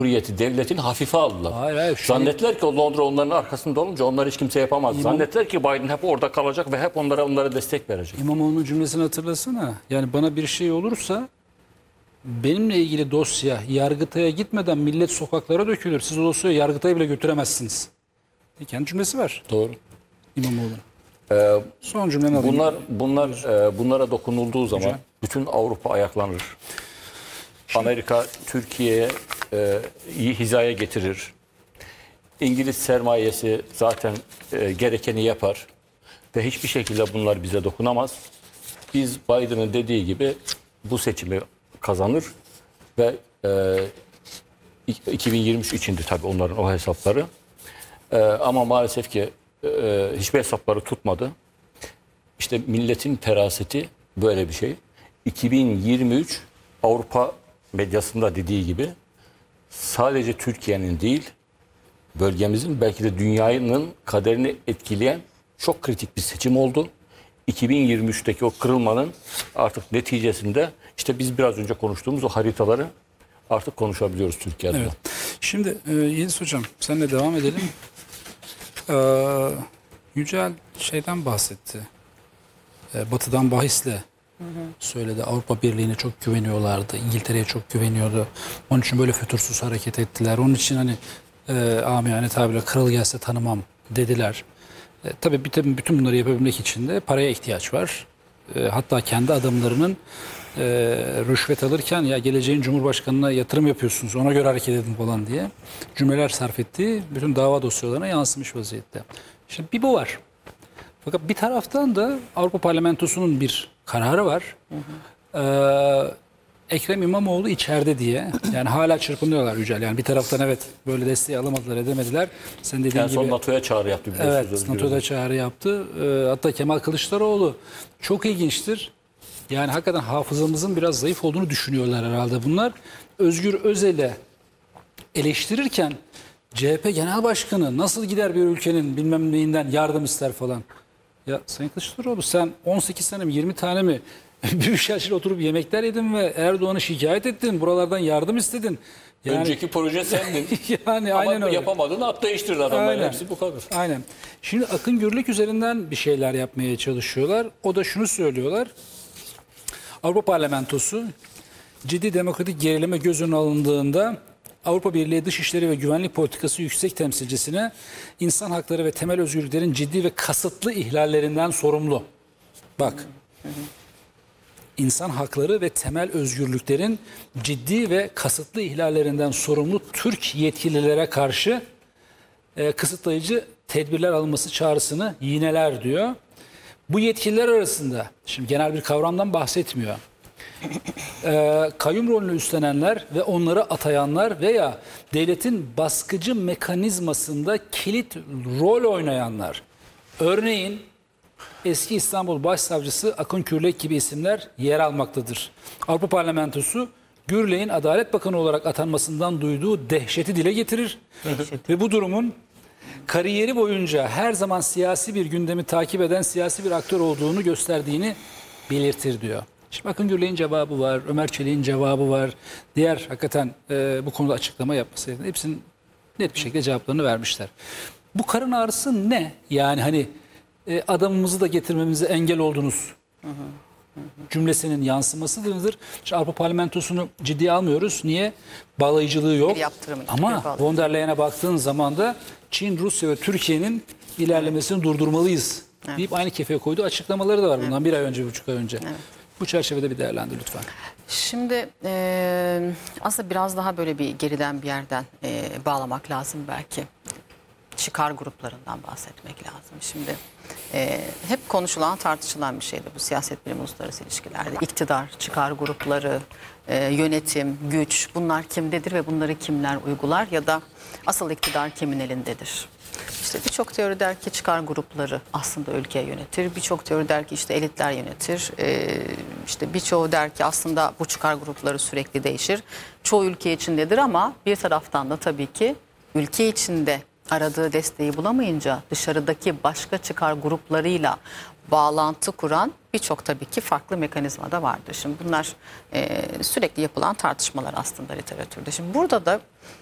Cumhuriyeti devletini hafife aldılar. Hayır, hayır. Zannettiler ki Londra onların arkasında olunca onları hiç kimse yapamaz. Zannettiler ki Biden hep orada kalacak ve hep onlara destek verecek. İmamoğlu'nun cümlesini hatırlasana. Yani bana bir şey olursa benimle ilgili dosya Yargıtay'a gitmeden millet sokaklara dökülür. Siz o dosyayı Yargıtay'a bile götüremezsiniz. Kendi cümlesi var Doğru. İmamoğlu'nun. Son cümleni alayım. Bunlara dokunulduğu zaman bütün Avrupa ayaklanır. Amerika Türkiye'ye iyi hizaya getirir. İngiliz sermayesi zaten gerekeni yapar ve hiçbir şekilde bunlar bize dokunamaz. Biz Biden'ın dediği gibi bu seçimi kazanır ve 2023 içindi tabii onların o hesapları. Ama maalesef ki hiçbir hesapları tutmadı. İşte milletin feraseti böyle bir şey. 2023 Avrupa medyasında dediği gibi sadece Türkiye'nin değil, bölgemizin belki de dünyanın kaderini etkileyen çok kritik bir seçim oldu. 2023'teki o kırılmanın artık neticesinde işte biz biraz önce konuştuğumuz o haritaları artık konuşabiliyoruz Türkiye'de. Evet. Şimdi Yeliz Hocam seninle devam edelim. Yücel şeyden bahsetti. Batı'dan bahisle söyledi. Avrupa Birliği'ne çok güveniyorlardı. İngiltere'ye çok güveniyordu. Onun için böyle fütursuz hareket ettiler. Onun için hani amiyane tabirle kral gelse tanımam dediler. Tabii bütün bunları yapabilmek için de paraya ihtiyaç var. Hatta kendi adamlarının rüşvet alırken ya geleceğin Cumhurbaşkanı'na yatırım yapıyorsunuz ona göre hareket edin falan diye cümleler sarf ettiği bütün dava dosyalarına yansımış vaziyette. Şimdi bir bu var. Fakat bir taraftan da Avrupa Parlamentosu'nun bir kararı var. Ekrem İmamoğlu içeride diye. Yani hala çırpınıyorlar Yücel. Yani bir taraftan evet böyle desteği alamadılar edemediler. Sen dediğin gibi. Son NATO'ya çağrı yaptı biliyorsunuz. Evet NATO'da çağrı yaptı. Hatta Kemal Kılıçdaroğlu çok ilginçtir. Yani hakikaten hafızamızın biraz zayıf olduğunu düşünüyorlar herhalde bunlar. Özgür Özel'e eleştirirken CHP Genel Başkanı nasıl gider bir ülkenin bilmem neyinden yardım ister falan. Ya Sayın Kılıçdaroğlu sen 18 sene mi 20 tane mi Büyükşehir'de oturup yemekler yedin ve Erdoğan'ı şikayet ettin. Buralardan yardım istedin. Yani, önceki proje sendin. yani ama aynen öyle. yapamadın at değiştirdi adamlar. Aynen. Hepsi bu kadar. Aynen. Şimdi Akın Gürlük üzerinden bir şeyler yapmaya çalışıyorlar. O da şunu söylüyorlar. Avrupa Parlamentosu ciddi demokratik gerileme göz önüne alındığında Avrupa Birliği Dışişleri ve Güvenlik Politikası Yüksek Temsilcisine insan hakları ve temel özgürlüklerin ciddi ve kasıtlı ihlallerinden sorumlu. Bak. İnsan hakları ve temel özgürlüklerin ciddi ve kasıtlı ihlallerinden sorumlu Türk yetkililere karşı kısıtlayıcı tedbirler alınması çağrısını yineler diyor. Bu yetkililer arasında, şimdi genel bir kavramdan bahsetmiyor. Kayyum rolünü üstlenenler ve onları atayanlar veya devletin baskıcı mekanizmasında kilit rol oynayanlar. Örneğin eski İstanbul Başsavcısı Akın Gürlek gibi isimler yer almaktadır. Avrupa Parlamentosu Gürlek'in Adalet Bakanı olarak atanmasından duyduğu dehşeti dile getirir. Ve bu durumun kariyeri boyunca her zaman siyasi bir gündemi takip eden siyasi bir aktör olduğunu gösterdiğini belirtir diyor. Şimdi Akın Gürlek'in cevabı var, Ömer Çelik'in cevabı var. Diğer hakikaten bu konuda açıklama yapması. Hepsinin net bir şekilde cevaplarını vermişler. Bu karın ağrısı ne? Yani hani adamımızı da getirmemize engel oldunuz cümlesinin yansımasıdır. İşte Avrupa Parlamentosu'nu ciddiye almıyoruz. Niye? Bağlayıcılığı yok. Ama von der Leyen'e baktığın zaman da Çin, Rusya ve Türkiye'nin ilerlemesini durdurmalıyız deyip aynı kefeye koyduğu açıklamaları da var bundan bir ay önce, 1,5 ay önce. Evet. Bu çerçevede bir değerlendir lütfen. Şimdi aslında biraz daha böyle bir geriden bir yerden bağlamak lazım belki. Çıkar gruplarından bahsetmek lazım. Şimdi hep konuşulan, tartışılan bir şeydi bu siyaset bilimi uluslararası ilişkilerde. İktidar, çıkar grupları, yönetim, güç bunlar kimdedir ve bunları kimler uygular ya da asıl iktidar kimin elindedir? İşte birçok teori der ki çıkar grupları aslında ülkeyi yönetir. Birçok teori der ki işte elitler yönetir. İşte birçoğu der ki aslında bu çıkar grupları sürekli değişir. Çoğu ülke içindedir ama bir taraftan da tabii ki ülke içinde aradığı desteği bulamayınca dışarıdaki başka çıkar gruplarıyla bağlantı kuran birçok tabii ki farklı mekanizma da vardır. Şimdi bunlar sürekli yapılan tartışmalar aslında literatürde. Şimdi burada da